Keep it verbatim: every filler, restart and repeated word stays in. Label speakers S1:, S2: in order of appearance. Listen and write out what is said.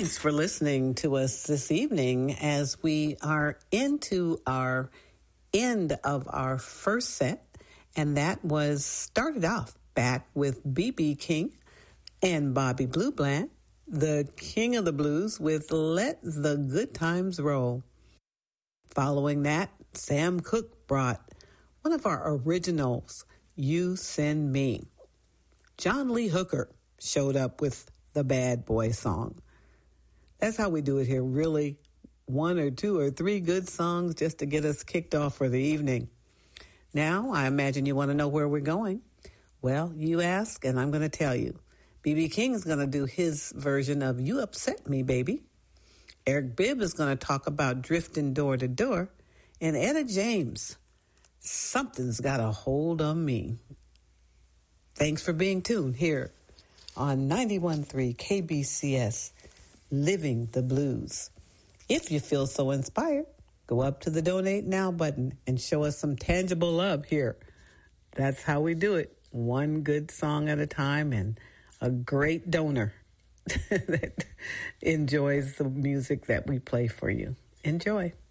S1: Thanks for listening to us this evening as we are into our end of our first set, and that was started off back with B B King and Bobby Blue Bland, the king of the blues, with Let the Good Times Roll. Following that, Sam Cooke brought one of our originals, You Send Me. John Lee Hooker showed up with the Bad Boy song. That's how we do it here, really. One or two or three good songs just to get us kicked off for the evening. Now, I imagine you want to know where we're going. Well, you ask, and I'm going to tell you. B B King is going to do his version of You Upset Me, Baby. Eric Bibb is going to talk about drifting door to door. And Etta James, Something's Got a Hold on Me. Thanks for being tuned here on ninety-one point three K B C S, Living the Blues. If you feel so inspired, go up to the Donate Now button and show us some tangible love here. That's how we do it. One good song at a time and a great donor that enjoys the music that we play for you. Enjoy.